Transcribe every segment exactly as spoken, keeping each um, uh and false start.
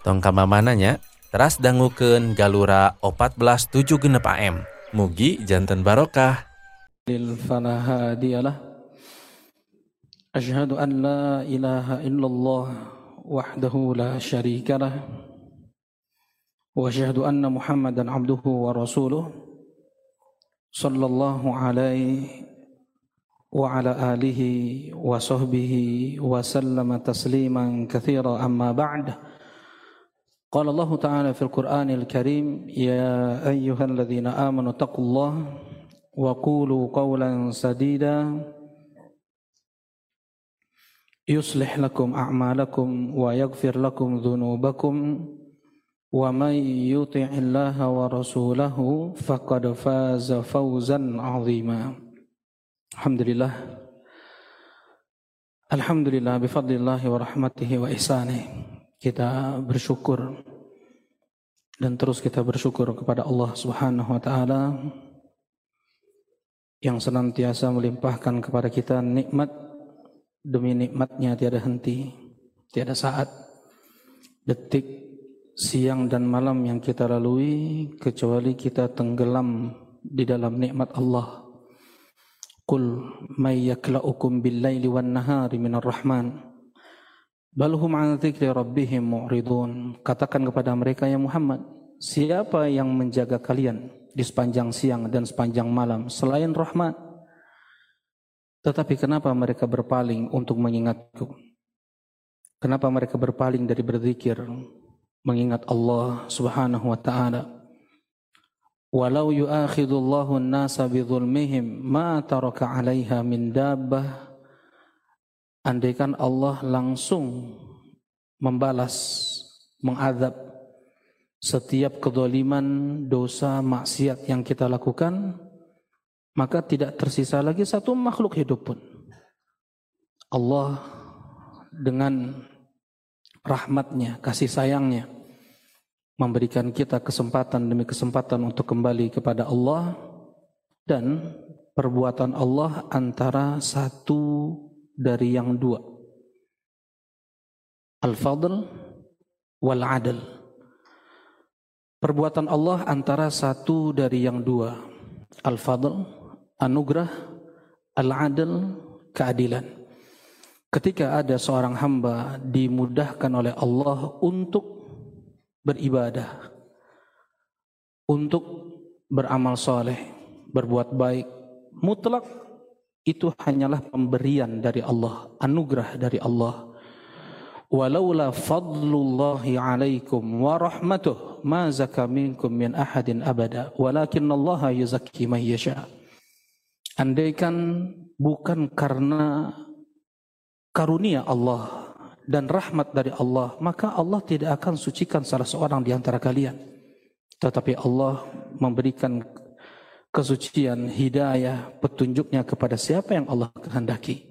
Tong kamamananya teras dangukeun galura opat belas tujuh genep A M. Mugi janten barokah. lil fala hadiyalah. Asyhadu an la ilaha illallah wahdahu la syarikalah. Wa asyhadu anna Muhammadan abduhu wa rasuluh. Sallallahu alaihi wa ala alihi wa sahbihi wa sallama tasliman katsira amma ba'd. Qala Allah Ta'ala fil Qur'anil Karim, ya ayyuhalladzina amanu taqullaha wa qulu qawlan sadida yuslih lakum a'malakum wa yaghfir lakum dhunubakum wa may yuti'illaha wa rasulahu faqad faza fawzan 'azima. Alhamdulillah. Alhamdulillah bifadlillahi wa rahmatihi wa ihsanih. Kita bersyukur dan terus kita bersyukur kepada Allah Subhanahu wa taala yang senantiasa melimpahkan kepada kita nikmat demi nikmatnya, tiada henti, tiada saat, detik, siang dan malam yang kita lalui kecuali kita tenggelam di dalam nikmat Allah. Qul may yakla'ukum bil-laili wan-nahari minar rahman bal hum 'an dzikri rabbihim mu'ridun. Katakan kepada mereka, ya Muhammad, siapa yang menjaga kalian di sepanjang siang dan sepanjang malam selain Rahman? Tetapi kenapa mereka berpaling untuk mengingatku? Kenapa mereka berpaling dari berzikir, mengingat Allah Subhanahu wa taala? Walau yu'akhidullahu an-nasa bidzulmihim ma taraka 'alaiha min dabbah. Andaikan Allah langsung membalas, mengadab setiap kezaliman, dosa, maksiat yang kita lakukan, maka tidak tersisa lagi satu makhluk hidup pun. Allah dengan rahmatnya, kasih sayangnya, memberikan kita kesempatan demi kesempatan untuk kembali kepada Allah, dan perbuatan Allah antara satu dari yang dua, al-fadl wal-adl. Perbuatan Allah antara satu dari yang dua, al-fadl, anugerah, al-adl, keadilan. Ketika ada seorang hamba dimudahkan oleh Allah untuk beribadah, untuk beramal soleh, berbuat baik, mutlak itu hanyalah pemberian dari Allah, anugerah dari Allah. Walaula fadlullahi alaikum wa rahmatuh ma zaka minkum min ahadin abada walakinallaha yuzakki man yasha. Andaikan bukan karena karunia Allah dan rahmat dari Allah, maka Allah tidak akan sucikan salah seorang di antara kalian. Tetapi Allah memberikan kesucian, hidayah, petunjuknya kepada siapa yang Allah kehendaki.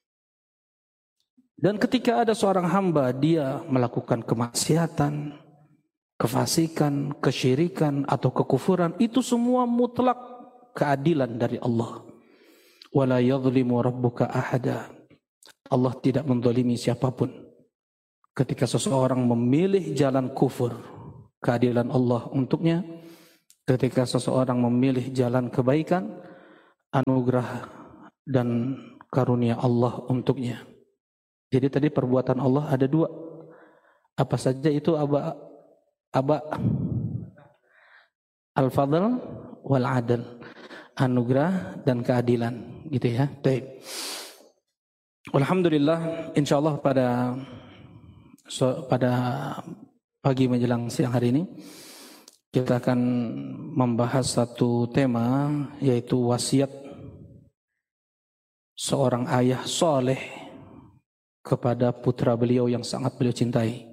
Dan ketika ada seorang hamba dia melakukan kemaksiatan, kefasikan, kesyirikan atau kekufuran, itu semua mutlak keadilan dari Allah. Wala yadhlimu rabbuka ahada. Allah tidak menzalimi siapapun. Ketika seseorang memilih jalan kufur, keadilan Allah untuknya. Ketika seseorang memilih jalan kebaikan, anugerah dan karunia Allah untuknya. Jadi tadi perbuatan Allah ada dua. Apa saja itu? Aba, aba al-fadl wal-adl, anugerah dan keadilan, gitu ya. Baik. Alhamdulillah, insyaallah pada so, pada pagi menjelang siang hari ini kita akan membahas satu tema, yaitu wasiat seorang ayah soleh kepada putra beliau yang sangat beliau cintai.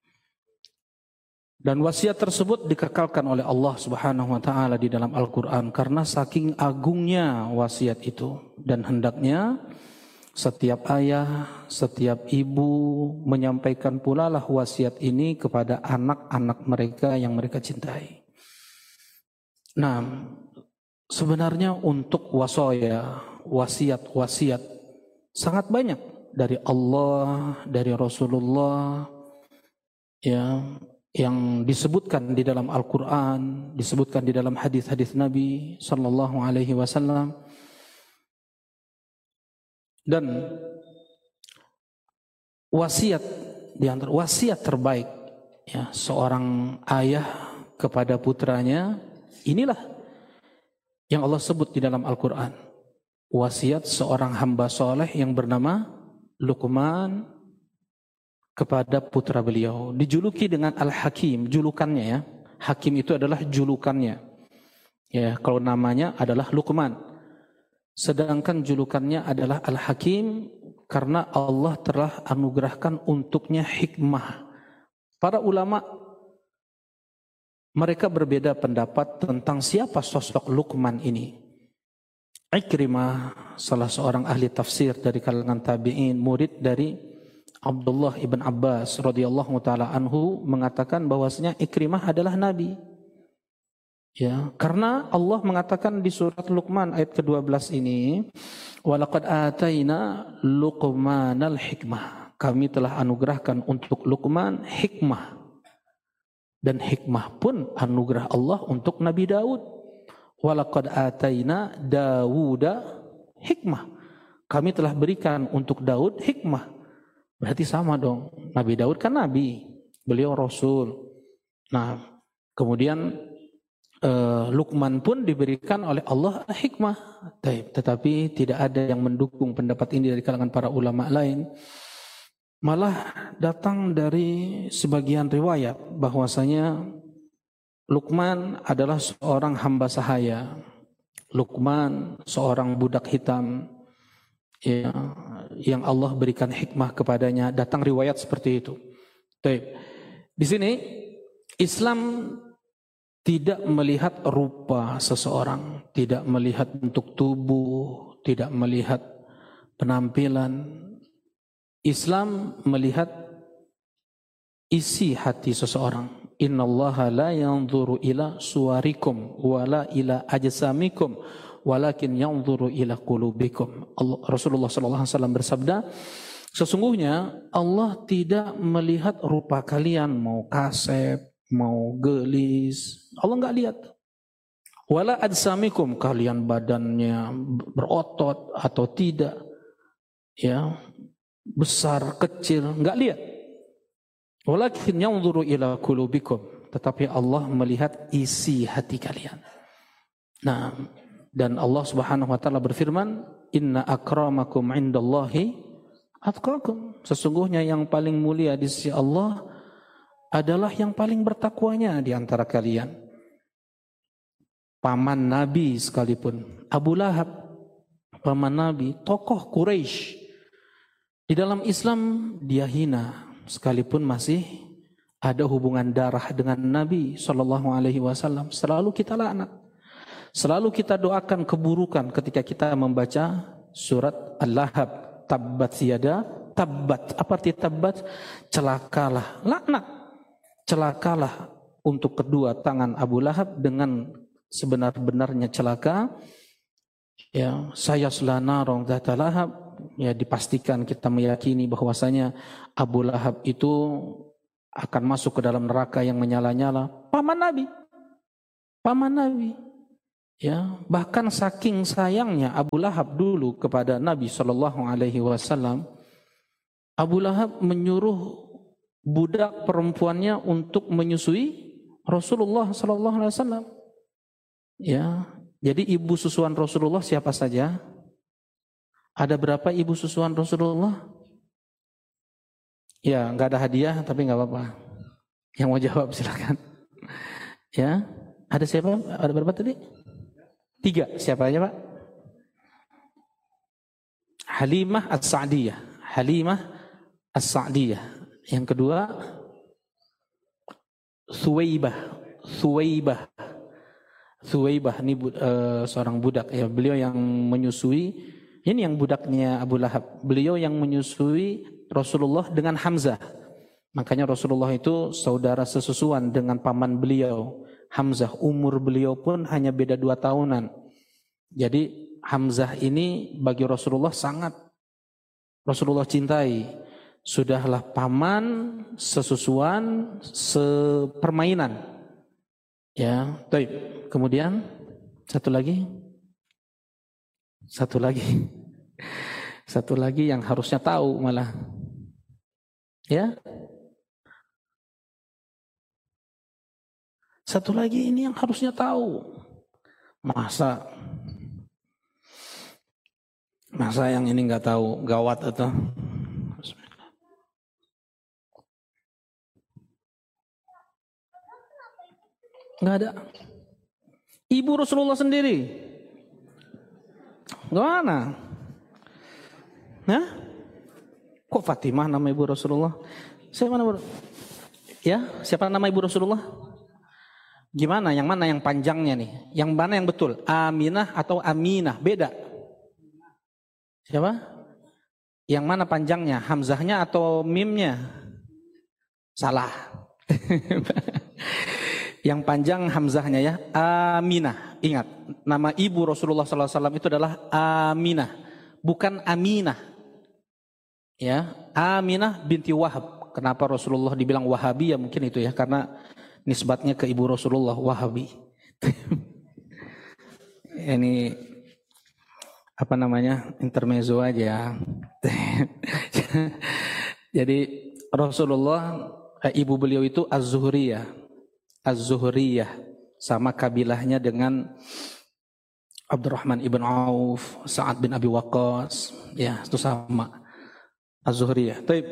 Dan wasiat tersebut dikekalkan oleh Allah Subhanahu wa taala di dalam Al-Qur'an karena saking agungnya wasiat itu, dan hendaknya setiap ayah, setiap ibu menyampaikan pula lah wasiat ini kepada anak-anak mereka yang mereka cintai. Nah, sebenarnya untuk wasaya, wasiat-wasiat sangat banyak dari Allah, dari Rasulullah, ya, yang disebutkan di dalam Al-Quran, disebutkan di dalam hadis-hadis Nabi Sallallahu Alaihi Wasallam, dan wasiat di antara wasiat terbaik ya seorang ayah kepada putranya, inilah yang Allah sebut di dalam Al-Quran. Wasiat seorang hamba soleh yang bernama Luqman kepada putra beliau. Dijuluki dengan Al-Hakim, julukannya ya. Hakim itu adalah julukannya. Ya, kalau namanya adalah Luqman. Sedangkan julukannya adalah Al-Hakim karena Allah telah anugerahkan untuknya hikmah. Para ulama mereka berbeda pendapat tentang siapa sosok Luqman ini. Ikrimah, salah seorang ahli tafsir dari kalangan tabi'in, murid dari Abdullah ibn Abbas radhiyallahu taala anhu, mengatakan bahwasanya Ikrimah adalah nabi. Ya, karena Allah mengatakan di surat Luqman ayat kedua belas ini, walaqad ataina Luqmanal hikmah. Kami telah anugerahkan untuk Luqman hikmah. Dan hikmah pun anugerah Allah untuk Nabi Daud. Walaqad ataina Dawuda hikmah. Kami telah berikan untuk Daud hikmah. Berarti sama dong. Nabi Daud kan nabi, beliau rasul. Nah, kemudian uh, Luqman pun diberikan oleh Allah hikmah. Tetapi tidak ada yang mendukung pendapat ini dari kalangan para ulama lain. Malah datang dari sebagian riwayat bahwasanya Luqman adalah seorang hamba sahaya. Luqman seorang budak hitam ya, yang Allah berikan hikmah kepadanya. Datang riwayat seperti itu. Baik. Di sini Islam tidak melihat rupa seseorang, tidak melihat bentuk tubuh, tidak melihat penampilan. Islam melihat isi hati seseorang. Innallaha la yanzuru ila suwarikum wala ila ajsamikum walakin yanzuru ila qulubikum. Allah, Rasulullah sallallahu alaihi wasallam bersabda, sesungguhnya Allah tidak melihat rupa kalian mau kasep, mau gelis. Allah enggak lihat. Wala ajsamikum, kalian badannya berotot atau tidak. Ya, besar, kecil, enggak lihat. Walakin yanzuru ila qulubikum, tetapi Allah melihat isi hati kalian. Nah, dan Allah Subhanahu wa taala berfirman, "Inna akramakum 'indallahi atqakum." Sesungguhnya yang paling mulia di sisi Allah adalah yang paling bertakwanya di antara kalian. Paman Nabi sekalipun, Abu Lahab, paman Nabi, tokoh Quraisy. Di dalam Islam dia hina, sekalipun masih ada hubungan darah dengan Nabi Sallallahu Alaihi Wasallam. Selalu kita laknat, selalu kita doakan keburukan ketika kita membaca surat Al-Lahab. Tabbat yada, tabbat. Apa arti tabbat? Celakalah, laknat. Celakalah untuk kedua tangan Abu Lahab dengan sebenar-benarnya celaka. Ya, saya selana rong dzata lahab. Ya, dipastikan kita meyakini bahwasanya Abu Lahab itu akan masuk ke dalam neraka yang menyala-nyala. Paman Nabi, paman Nabi. Ya, bahkan saking sayangnya Abu Lahab dulu kepada Nabi Shallallahu Alaihi Wasallam, Abu Lahab menyuruh budak perempuannya untuk menyusui Rasulullah Shallallahu Alaihi Wasallam. Ya, jadi ibu susuan Rasulullah siapa saja? Ada berapa ibu susuan Rasulullah? Ya, nggak ada hadiah, tapi nggak apa-apa. Yang mau jawab silakan. Ya, ada siapa? Ada berapa tadi? Tiga. Siapa aja Pak? Halimah As-Sa'diyah. Halimah As-Sa'diyah. Yang kedua, Thuwaibah. Thuwaibah. Thuwaibah ini uh, seorang budak. Ya, beliau yang menyusui. Ini yang budaknya Abu Lahab. Beliau yang menyusui Rasulullah dengan Hamzah. Makanya Rasulullah itu saudara sesusuan dengan paman beliau, Hamzah. Umur beliau pun hanya beda dua tahunan. Jadi Hamzah ini bagi Rasulullah sangat Rasulullah cintai. sudahlah paman, sesusuan, sepermainan. Ya, baik. Kemudian satu lagi. Satu lagi. Satu lagi yang harusnya tahu malah. Ya. Satu lagi ini yang harusnya tahu. Masa Masa yang ini nggak tahu, gawat atau nggak ada. Ibu Rasulullah sendiri, gimana? Nah, kok Fatimah nama ibu Rasulullah? Siapa nama? Ya, siapa nama ibu Rasulullah? Gimana? Yang mana yang panjangnya nih? Yang mana yang betul? Aminah atau Aminah? Beda. Siapa? Yang mana panjangnya? Hamzahnya atau mimnya? Salah. Yang panjang hamzahnya ya. Aminah. Ingat, nama ibu Rasulullah sallallahu alaihi wasallam itu adalah Aminah, bukan Aminah. Ya, Aminah binti Wahab. Kenapa Rasulullah dibilang Wahabi? Ya mungkin itu ya, karena nisbatnya ke ibu Rasulullah, Wahabi. Ini apa namanya, intermezzo aja. Jadi Rasulullah, eh, ibu beliau itu Az-Zuhriyah, Az-Zuhriyah, sama kabilahnya dengan Abdurrahman ibn Auf, Sa'ad bin Abi Waqqas, ya itu sama, Az-Zuhriyah. Taib.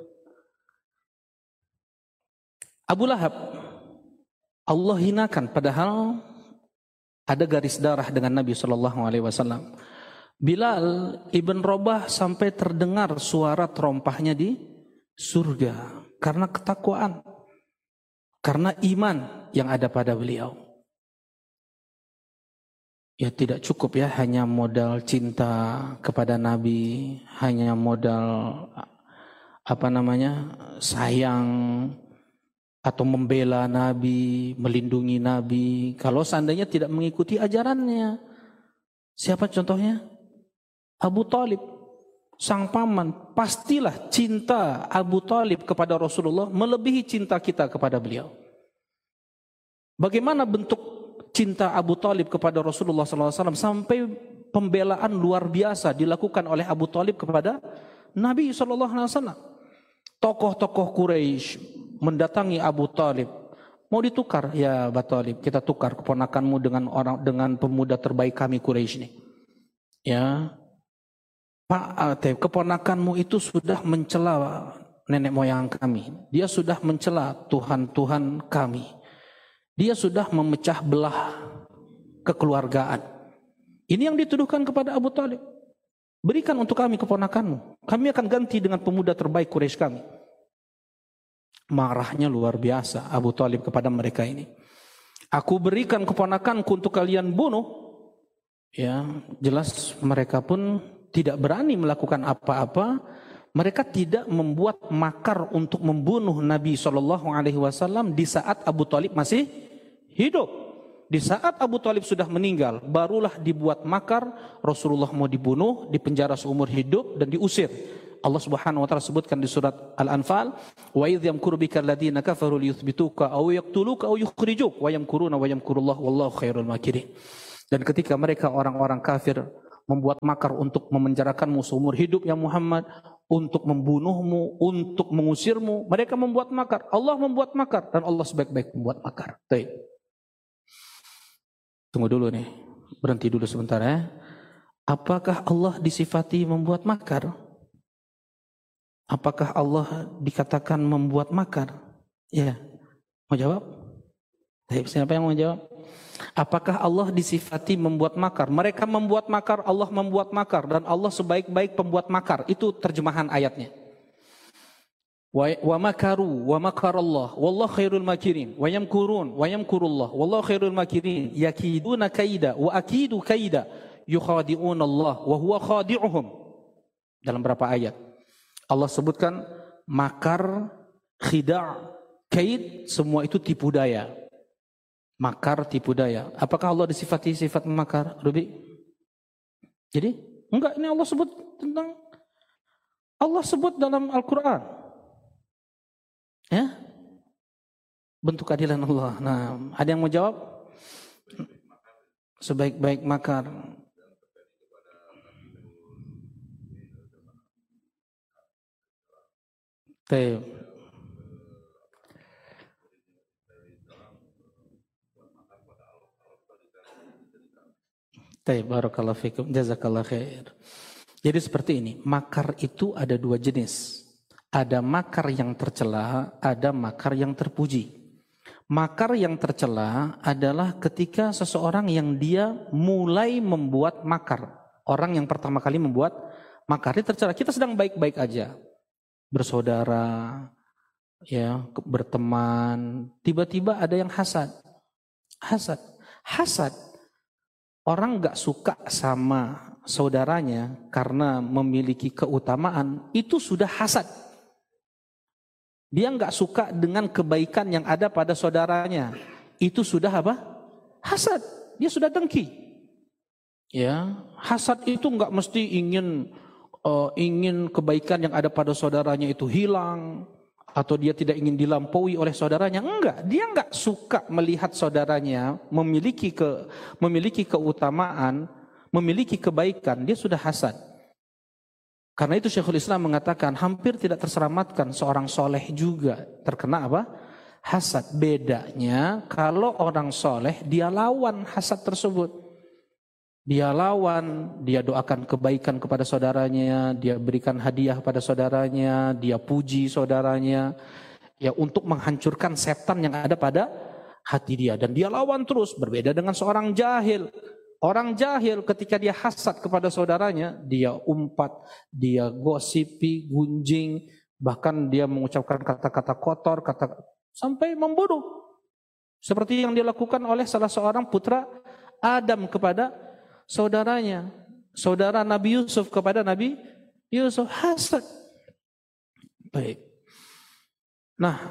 Abu Lahab Allah hinakan, padahal ada garis darah dengan Nabi shallallahu alaihi wasallam. Bilal ibn Rabah sampai terdengar suara terompahnya di surga karena ketakwaan, karena iman yang ada pada beliau. Ya tidak cukup ya hanya modal cinta kepada Nabi, hanya modal apa namanya sayang atau membela Nabi, melindungi Nabi. Kalau seandainya tidak mengikuti ajarannya, siapa contohnya? Abu Talib, sang paman. Pastilah cinta Abu Talib kepada Rasulullah melebihi cinta kita kepada beliau. Bagaimana bentuk cinta Abu Talib kepada Rasulullah sallallahu alaihi wasallam sampai pembelaan luar biasa dilakukan oleh Abu Talib kepada Nabi sallallahu alaihi wasallam. Tokoh-tokoh Quraisy mendatangi Abu Talib, mau ditukar, ya Abu Talib, kita tukar keponakanmu dengan orang dengan pemuda terbaik kami Quraisy nih. Ya, Pak, keponakanmu itu sudah mencela nenek moyang kami. Dia sudah mencela Tuhan-Tuhan kami. Dia sudah memecah belah kekeluargaan. Ini yang dituduhkan kepada Abu Talib. Berikan untuk kami keponakanmu. Kami akan ganti dengan pemuda terbaik Quraisy kami. Marahnya luar biasa Abu Talib kepada mereka ini. Aku berikan keponakanku untuk kalian bunuh. Ya, jelas mereka pun tidak berani melakukan apa-apa. Mereka tidak membuat makar untuk membunuh Nabi shallallahu alaihi wasallam di saat Abu Talib masih hidup. Di saat Abu Talib sudah meninggal, barulah dibuat makar. Rasulullah mau dibunuh, dipenjara seumur hidup dan diusir. Allah Subhanahu wa taala sebutkan di surat Al-Anfal, wa idh yamkuru bika alladziina kafaru liyuthbituka aw yaqtuluka aw yukhrijuk wa yamkuruna wa yamkurullah wallahu khairul makirin. Dan ketika mereka orang-orang kafir membuat makar untuk memenjarakanmu seumur hidup ya Muhammad, untuk membunuhmu, untuk mengusirmu, mereka membuat makar. Allah membuat makar dan Allah sebaik-baik membuat makar. Baik. Tunggu dulu nih, berhenti dulu sebentar ya. Apakah Allah disifati membuat makar? Apakah Allah dikatakan membuat makar? Ya, mau jawab? Siapa yang mau jawab? Apakah Allah disifati membuat makar? Mereka membuat makar, Allah membuat makar, dan Allah sebaik-baik pembuat makar. Itu terjemahan ayatnya. Wa makaru wa makarallah wallahu khairul makirin wa yamkurun wa yamkurullah wallahu khairul makirin yakiduna kaida wa akidu kaida yukhadi'una Allah wa huwa khadi'uhum. Dalam berapa ayat Allah sebutkan makar, khida', kaid, semua itu tipu daya. Makar, tipu daya. Apakah Allah disifati sifat makar, Rubi? Jadi enggak, ini Allah sebut tentang Allah sebut dalam Al-Quran. Ya, bentuk keadilan Allah. Nah, ada yang mau jawab? Sebaik-baik makar. Taib. Taib, barakallahu fikum, jazakallah khair. Jadi seperti ini, makar itu ada dua jenis. Ada makar yang tercela, ada makar yang terpuji. Makar yang tercela adalah ketika seseorang yang dia mulai membuat makar. Orang yang pertama kali membuat makar itu tercela. Kita sedang baik-baik aja, bersaudara, ya, berteman. Tiba-tiba ada yang hasad. Hasad. Hasad. Orang gak suka sama saudaranya karena memiliki keutamaan, itu sudah hasad. Dia gak suka dengan kebaikan yang ada pada saudaranya, itu sudah apa? Hasad. Dia sudah dengki. Ya, hasad itu gak mesti ingin uh, ingin kebaikan yang ada pada saudaranya itu hilang, atau dia tidak ingin dilampaui oleh saudaranya. Enggak, dia enggak suka melihat saudaranya memiliki ke memiliki keutamaan, memiliki kebaikan, dia sudah hasad. Karena itu Syekhul Islam mengatakan hampir tidak terselamatkan seorang soleh juga terkena apa? Hasad. Bedanya kalau orang soleh dia lawan hasad tersebut. Dia lawan, dia doakan kebaikan kepada saudaranya, dia berikan hadiah pada saudaranya, dia puji saudaranya, ya untuk menghancurkan setan yang ada pada hati dia. Dan dia lawan terus, berbeda dengan seorang jahil. Orang jahil ketika dia hasad kepada saudaranya, dia umpat, dia gosipi, gunjing, bahkan dia mengucapkan kata-kata kotor, kata sampai membunuh. Seperti yang dilakukan oleh salah seorang putra Adam kepada saudaranya, saudara Nabi Yusuf kepada Nabi Yusuf, hasad. Baik. Nah,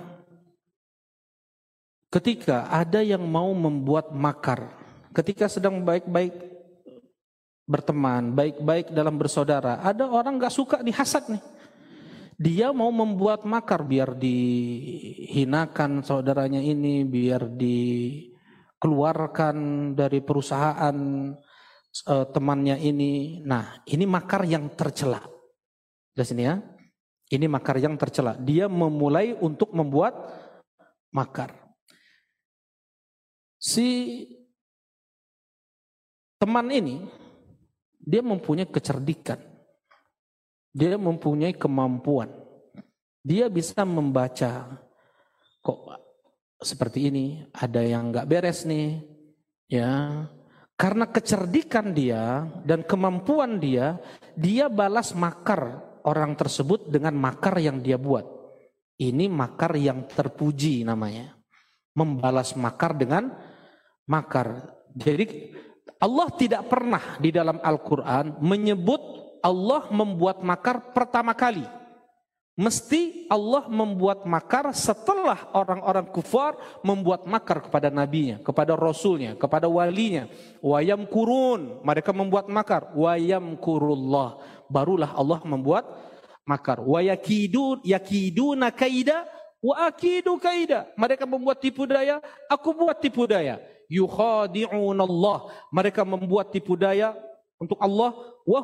ketika ada yang mau membuat makar, ketika sedang baik-baik berteman, baik-baik dalam bersaudara, ada orang gak suka dihasad nih. Dia mau membuat makar biar dihinakan saudaranya ini, biar dikeluarkan dari perusahaan Uh, temannya ini. Nah, ini makar yang tercela. Jelas ini ya. Ini makar yang tercela. Dia memulai untuk membuat makar. Si teman ini dia mempunyai kecerdikan. Dia mempunyai kemampuan. Dia bisa membaca, kok seperti ini, ada yang enggak beres nih. Ya. Karena kecerdikan dia dan kemampuan dia, dia balas makar orang tersebut dengan makar yang dia buat. Ini makar yang terpuji namanya. Membalas makar dengan makar. Jadi Allah tidak pernah di dalam Al-Quran menyebut Allah membuat makar pertama kali. Mesti Allah membuat makar setelah orang-orang kufar membuat makar kepada nabinya, kepada rasulnya, kepada walinya. Wayam kurun, mereka membuat makar. Wayam kurullah, barulah Allah membuat makar. Wayakidun, yakiduna kaida, wa akidu kaida. Mereka membuat tipu daya, aku buat tipu daya. Yukhadi'unallah, mereka membuat tipu daya untuk Allah. Wa